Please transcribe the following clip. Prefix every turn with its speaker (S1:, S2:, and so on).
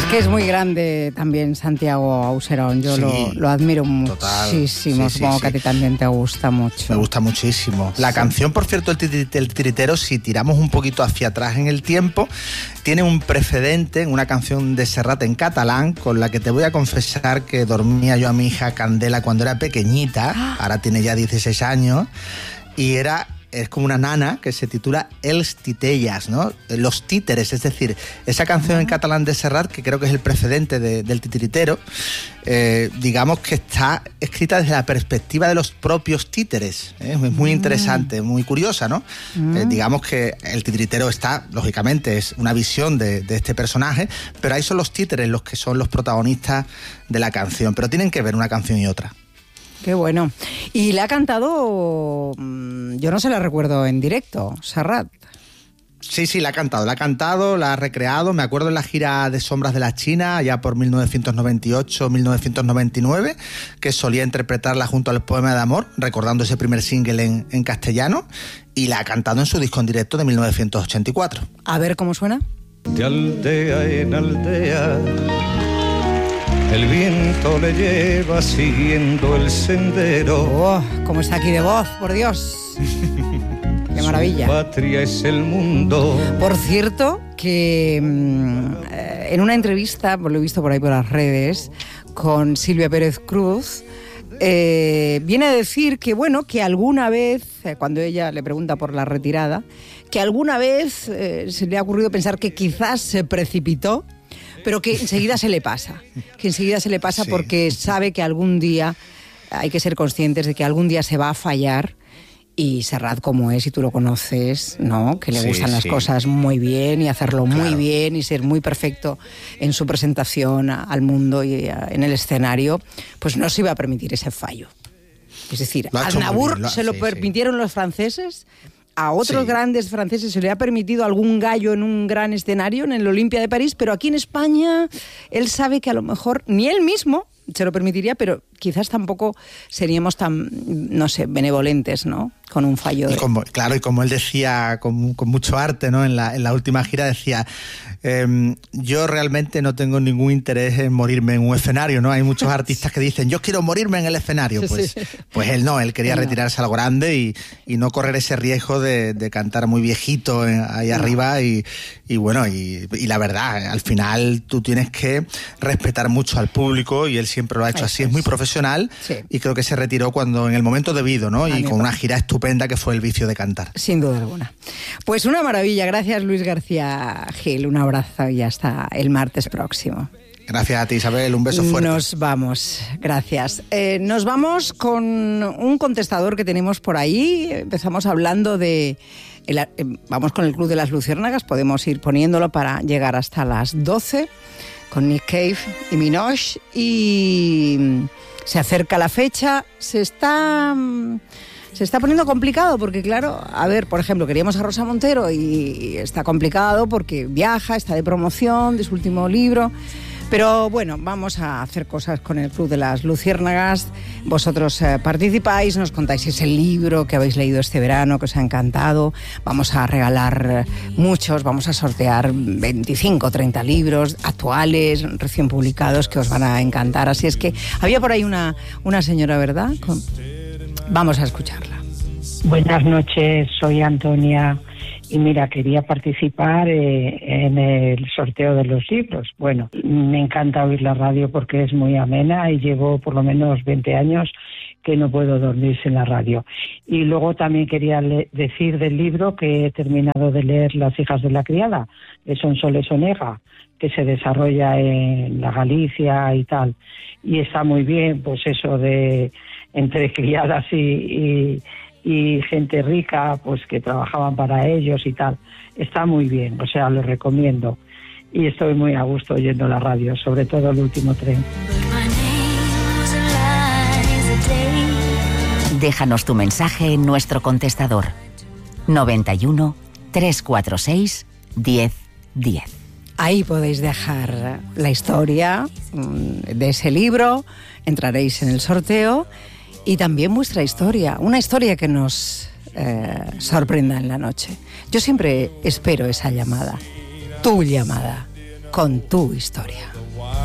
S1: que es muy grande también Santiago Auserón. Yo lo admiro muchísimo. Supongo que a ti también te gusta mucho.
S2: Me gusta muchísimo. La canción, por cierto, el Titiritero, si tiramos un poquito hacia atrás en el tiempo, tiene un precedente en una canción de Serrat en catalán, con la que te voy a confesar que dormía yo a mi hija Candela cuando era pequeñita. Ahora tiene ya 16 años. Y es como una nana que se titula Els Titelles, ¿no? Los títeres, es decir, esa canción en catalán de Serrat, que creo que es el precedente del Titiritero, digamos que está escrita desde la perspectiva de los propios títeres. Es muy interesante, muy curiosa, ¿no? Digamos que el Titiritero lógicamente, es una visión de este personaje, pero ahí son los títeres los que son los protagonistas de la canción, pero tienen que ver una canción y otra.
S1: Qué bueno. Y la ha cantado, yo no se la recuerdo en directo, Serrat.
S2: Sí, la ha cantado, la ha recreado. Me acuerdo en la gira de Sombras de la China, ya por 1998-1999, que solía interpretarla junto al Poema de Amor, recordando ese primer single en castellano, y la ha cantado en su disco en directo de 1984.
S1: A ver cómo suena.
S3: De aldea en aldea el viento le lleva siguiendo el sendero.
S1: ¡Oh, cómo está aquí de voz, por Dios! ¡Qué maravilla!
S3: Su patria es el mundo.
S1: Por cierto, que en una entrevista, lo he visto por ahí por las redes, con Silvia Pérez Cruz, viene a decir que, bueno, que alguna vez, cuando ella le pregunta por la retirada, que alguna vez se le ha ocurrido pensar que quizás se precipitó, pero que enseguida se le pasa. Sí. Porque sabe que algún día hay que ser conscientes de que algún día se va a fallar, y Serrat, como es, y tú lo conoces, ¿no? Que le gustan las cosas muy bien y hacerlo muy bien y ser muy perfecto en su presentación al mundo y en el escenario, pues no se iba a permitir ese fallo. Es decir, a Aznavour se lo permitieron los franceses. A otros grandes franceses se le ha permitido algún gallo en un gran escenario, en el Olympia de París, pero aquí en España él sabe que a lo mejor ni él mismo se lo permitiría, pero quizás tampoco seríamos tan, no sé, benevolentes, ¿no? Con un fallo.
S2: Y como él decía, con mucho arte, ¿no? En la última gira decía, yo realmente no tengo ningún interés en morirme en un escenario, ¿no? Hay muchos artistas que dicen, yo quiero morirme en el escenario. Pues él no, él quería retirarse a lo grande y no correr ese riesgo de cantar muy viejito ahí arriba y la verdad, al final tú tienes que respetar mucho al público, y él siempre lo ha hecho así, es muy profesional, y creo que se retiró en el momento debido, ¿no? Y con una gira estupenda que fue El vicio de cantar.
S1: Sin duda alguna. Pues una maravilla, gracias Luis García Gil, un abrazo y hasta el martes próximo.
S2: Gracias a ti, Isabel, un beso fuerte.
S1: Nos vamos, gracias. Nos vamos con un contestador que tenemos por ahí. Empezamos hablando vamos con el Club de las Luciérnagas, podemos ir poniéndolo para llegar hasta las 12 con Nick Cave y Minogue, y se acerca la fecha, se está poniendo complicado porque, claro, a ver, por ejemplo, queríamos a Rosa Montero y está complicado porque viaja, está de promoción de su último libro. Pero bueno, vamos a hacer cosas con el Club de las Luciérnagas. Vosotros participáis, nos contáis ese libro que habéis leído este verano, que os ha encantado. Vamos a regalar muchos, vamos a sortear 25, 30 libros actuales, recién publicados, que os van a encantar. Así es que había por ahí una señora, ¿verdad? Vamos a escucharla.
S4: Buenas noches, soy Antonia. Y mira, quería participar en el sorteo de los libros. Bueno, me encanta oír la radio porque es muy amena y llevo por lo menos 20 años que no puedo dormir sin la radio. Y luego también quería decir del libro que he terminado de leer Las hijas de la criada, de Sonsoles Onega, que se desarrolla en la Galicia y tal. Y está muy bien, pues eso de entre criadas y gente rica, pues que trabajaban para ellos y tal. Está muy bien, o sea, lo recomiendo. Y estoy muy a gusto oyendo la radio, sobre todo el último tren.
S5: Déjanos tu mensaje en nuestro contestador 91 346 1010.
S1: Ahí podéis dejar la historia de ese libro, entraréis en el sorteo, y también vuestra historia, una historia que nos sorprenda en la noche. Yo siempre espero esa llamada, tu llamada, con tu historia.